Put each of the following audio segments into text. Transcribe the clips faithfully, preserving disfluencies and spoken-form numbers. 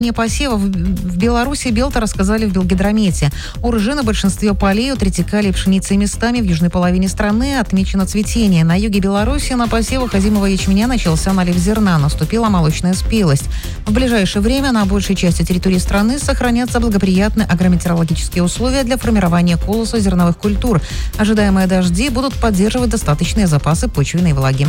Не посевов в Беларуси Белта рассказали в Белгидромете. Урожай на большинстве полей от ретикали и пшеницы местами в южной половине страны отмечено цветение. На юге Беларуси на посевах озимого ячменя начался налив зерна, наступила молочная спелость. В ближайшее время на большей части территории страны сохранятся благоприятные агрометеорологические условия для формирования колоса зерновых культур. Ожидаемые дожди будут поддерживать достаточные запасы почвенной влаги.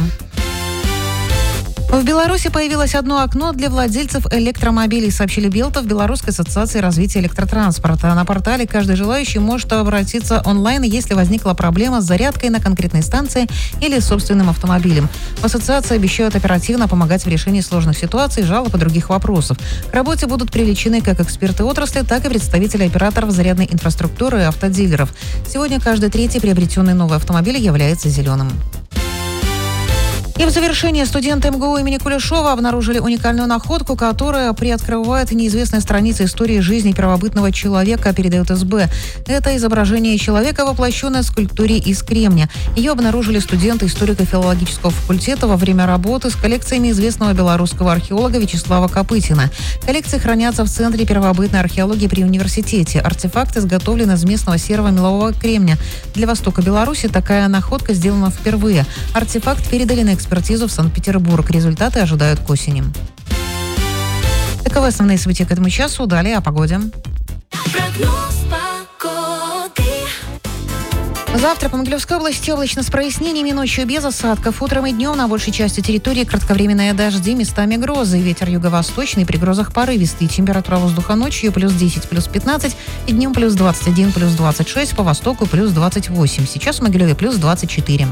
В Беларуси появилось одно окно для владельцев электромобилей, сообщили Белта в Белорусской ассоциации развития электротранспорта. На портале каждый желающий может обратиться онлайн, если возникла проблема с зарядкой на конкретной станции или собственным автомобилем. В ассоциации обещают оперативно помогать в решении сложных ситуаций, жалоб и других вопросов. К работе будут привлечены как эксперты отрасли, так и представители операторов зарядной инфраструктуры и автодилеров. Сегодня каждый третий приобретенный новый автомобиль является зеленым. И в завершение студенты эм гэ у имени Кулешова обнаружили уникальную находку, которая приоткрывает неизвестные страницы истории жизни первобытного человека, передает эс бэ. Это изображение человека, воплощенное в скульптуре из кремня. Ее обнаружили студенты историко-филологического факультета во время работы с коллекциями известного белорусского археолога Вячеслава Копытина. Коллекции хранятся в Центре первобытной археологии при университете. Артефакт изготовлен из местного серого мелового кремня. Для Востока Беларуси такая находка сделана впервые. Артефакт передали на экспертизу в Санкт-Петербург. Результаты ожидают к осени. Таковы основные события к этому часу. Далее о погоде. Прогноз погоды. Завтра по Могилевской области облачно с прояснениями, ночью без осадков. Утром и днем на большей части территории кратковременные дожди, местами грозы. Ветер юго-восточный, при грозах порывистый. Температура воздуха ночью плюс десять, плюс пятнадцать. И днем плюс двадцать один, плюс двадцать шесть. По востоку плюс двадцать восемь. Сейчас в Могилеве плюс двадцать четыре.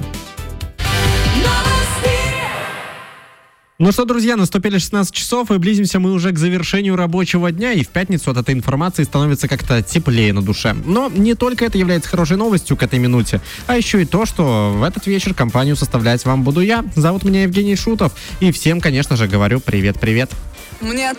Ну что, друзья, наступили шестнадцать часов, и близимся мы уже к завершению рабочего дня, и в пятницу от этой информации становится как-то теплее на душе. Но не только это является хорошей новостью к этой минуте, а еще и то, что в этот вечер компанию составлять вам буду я. Зовут меня Евгений Шутов, и всем, конечно же, говорю привет-привет. Мне